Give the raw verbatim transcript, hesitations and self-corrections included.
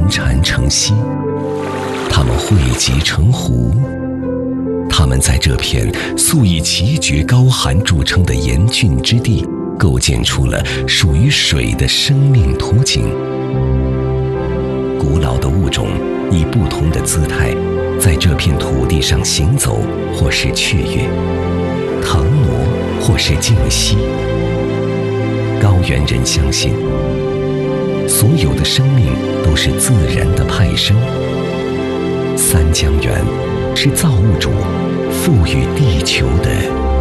潺成溪，它们汇集成湖。它们在这片素以奇绝高寒著称的严峻之地，构建出了属于水的生命图景。古老的物种以不同的姿态，在这片土地上行走，或是雀跃、腾挪，或是静息。高原人相信，所有的生命都是自然的派生。三江源是造物主赋予地球的